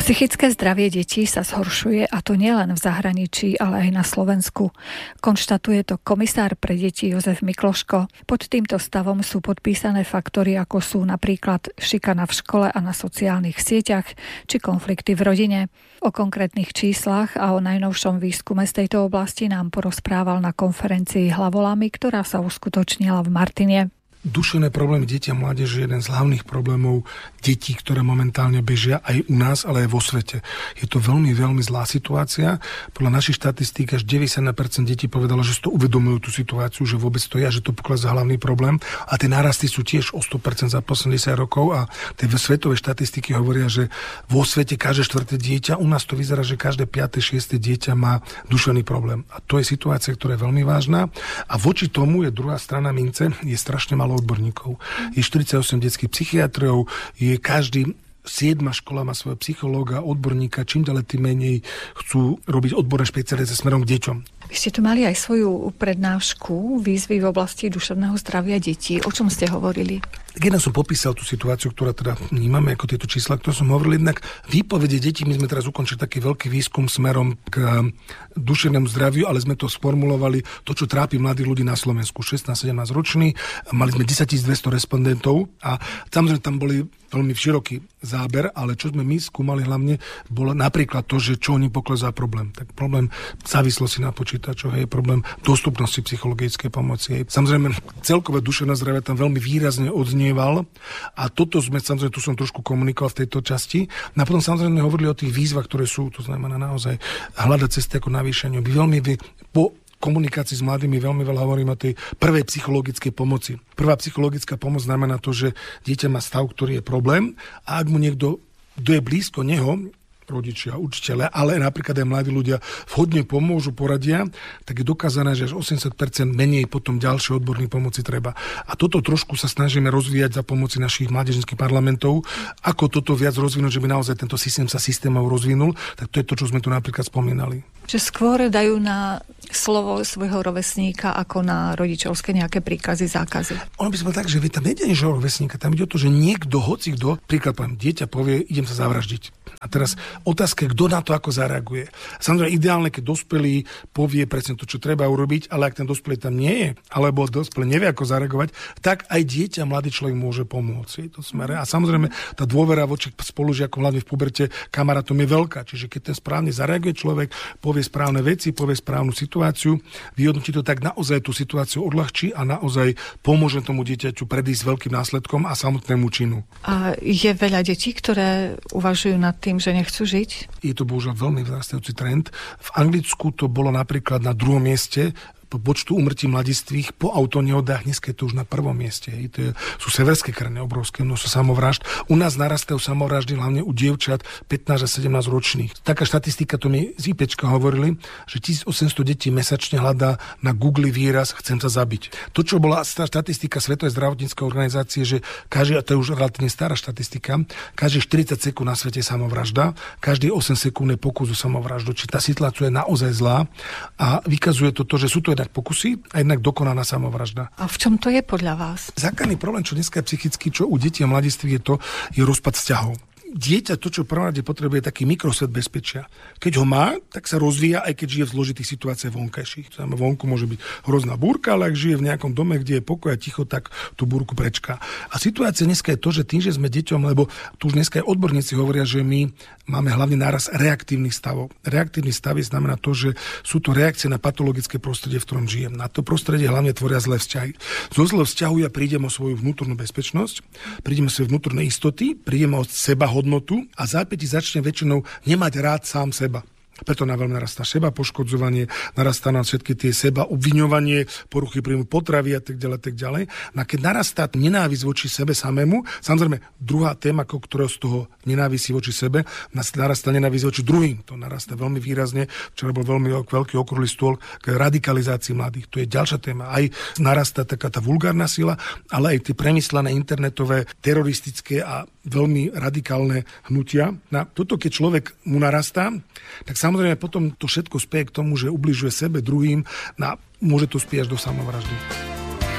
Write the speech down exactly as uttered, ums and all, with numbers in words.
Psychické zdravie detí sa zhoršuje, a to nielen v zahraničí, ale aj na Slovensku. Konštatuje to komisár pre deti Jozef Mikloško. Pod týmto stavom sú podpísané faktory, ako sú napríklad šikana v škole a na sociálnych sieťach, či konflikty v rodine. O konkrétnych číslach a o najnovšom výskume z tejto oblasti nám porozprával na konferencii Hlavolami, ktorá sa uskutočnila v Martine. Duševné problémy detí a mládeže je jeden z hlavných problémov detí, ktoré momentálne bežia aj u nás, ale aj vo svete. Je to veľmi, veľmi zlá situácia. Podľa našich štatistík až deväťdesiat percent detí povedalo, že si to uvedomujú tú situáciu, že vôbec to je a že to pokladá za hlavný problém. A tie nárasty sú tiež o sto percent za posledných desať rokov a tie svetové štatistiky hovoria, že vo svete každé štvrté dieťa, u nás to vyzerá, že každé piate šieste dieťa má duševný problém. A to je situácia, ktorá je veľmi vážna. A voči tomu je druhá strana mince, je strašne malo odborníkov. Je štyridsaťosem detských psychiatrov, je každý siedma škola má svojho psychológa, odborníka, čím ďalej tým menej chcú robiť odborné špecializácie smerom k deťom. Vy ste tu mali aj svoju prednášku výzvy v oblasti duševného zdravia detí. O čom ste hovorili? Jednak som popísal tú situáciu, ktorá teda vnímame ako tieto čísla, ktoré som hovoril. Jednak výpovede detí, my sme teraz ukončili taký veľký výskum smerom k duševnému zdraviu, ale sme to sformulovali, to, čo trápi mladých ľudí na Slovensku, šestnásť sedemnásť roční. Mali sme desaťtisícdvesto respondentov a samozrejme tam boli veľmi široký záber, ale čo sme my skúmali hlavne, bolo napríklad to, že čo oni pokladá za problém. Tak problém závislosti na počítačoch, je problém dostupnosti psychologickej pomoci. Hej. Samozrejme, celkové duševné zdravie tam veľmi výrazne odznieval a toto sme, samozrejme, tu som trošku komunikoval v tejto časti. A potom samozrejme hovorili o tých výzvach, ktoré sú, to znamená naozaj hľadať cesty ako navýšenie. By veľmi po komunikácii s mladými veľmi veľa hovorím o tej prvej psychologickej pomoci. Prvá psychologická pomoc znamená to, že dieťa má stav, ktorý je problém a ak mu niekto, kto je blízko neho, rodičia, učiteľe, ale napríklad aj mladí ľudia vhodne pomôžu, poradia, tak je dokázané, že až osemdesiat percent menej potom ďalšie odbornej pomoci treba. A toto trošku sa snažíme rozvíjať za pomoci našich mládežnických parlamentov. Ako toto viac rozvinúť, že by naozaj tento systém sa systémov rozvinul, tak to je to, čo sme tu napríklad spomínali. Že skôr dajú na slovo svojho rovesníka ako na rodičovské nejaké príkazy, zákazy. Ono by som bol tak, že vy tam nejde nič o rovesníka, tam ide o to, že niekto, hoci kto, príklad poviem, dieťa povie, idem sa zavraždiť. A teraz otázka, kto na to ako zareaguje. Samozrejme ideálne, keď dospelý povie presne to, čo treba urobiť, ale ak ten dospelý tam nie je, alebo dospelý nevie ako zareagovať, tak aj dieťa, mladý človek môže pomôcť v tom smere. A samozrejme tá dôvera voči spolužiakom, hlavne v puberte, kamarátom je veľká. Čiže keď ten správne zareaguje človek, povie správne veci, povie správnu situáciu, vyhodnotí to, tak naozaj tú situáciu odľahčí a naozaj pomôže tomu dieťaťu predísť veľkým následkom a samotnému činu. A je veľa detí, ktoré uvažujú nad tým, že nechcú žiť? Je to bohužiaľ veľmi vzrastajúci trend. V Anglicku to bolo napríklad na druhom mieste po počtu úmrtí mladistvých po autonehodách, dneska je to už na prvom mieste. Hej. To je, sú severské krajiny, obrovské množstvo samovrážd. U nás narastajú samovraždy hlavne u dievčat pätnásť a sedemnásť ročných. Taká štatistika, to mi z IPčka hovorili, že tisícosemsto detí mesačne hľadá na Google výraz chcem sa zabiť. To, čo bola štatistika Svetovej zdravotníckej organizácie, že každý, a to je už relatívne stará štatistika, každý štyridsať sekúnd na svete je samovražda, každý osem sekúnd je pokus o samovraždu. Či tá situácia je naozaj zlá a vykazuje to, to že sú to jednak pokusy a jednak dokonaná samovražda. A v čom to je podľa vás? Základný problém, čo dneska je psychický, čo u detí a mladistvých je to, je rozpad vzťahov. Dieťa to, čo v prvom rade potrebuje, je taký mikrosvet bezpečia. Keď ho má, tak sa rozvíja, aj keď žije v zložitých situáciách vonkajších. Vonku môže byť hrozná búrka, ale ak žije v nejakom dome, kde je pokoj a ticho, tak tú búrku prečká. A situácia dneska je to, že tým, že sme deťom, lebo tu už dneska aj odborníci hovoria, že my máme hlavne náraz reaktívnych stavov. Reaktívny stav znamená to, že sú to reakcie na patologické prostredie, v ktorom žijem. Na to prostredie hlavne tvoria zlé vzťahy. Zo zlého vzťahu ja prídem o svoju vnútornú bezpečnosť, prídem o svoje vnútorné istoty, prídem o seba hodnotu a zápätí začne väčšinou nemať rád sám seba. Preto na veľmi narastá seba poškodzovanie, narastá na všetky tie seba obviňovanie, poruchy príjmu potravy a tak ďalej, tak ďalej. No a keď narastá nenávisť voči sebe samému, samozrejme druhá téma, ktorá z toho nenávisí voči sebe, narastá nenávisť voči druhým. To narastá veľmi výrazne. Včera bol veľmi veľký okrúhly stôl k radikalizácii mladých. To je ďalšia téma. Aj narastá taká tá vulgárna sila, ale aj tie premyslené internetové, teroristické a veľmi radikálne hnutia. Na toto, keď človek mu narastá, tak samozrejme potom to všetko spieje k tomu, že ubližuje sebe, druhým, a môže to spieť až do samovraždy.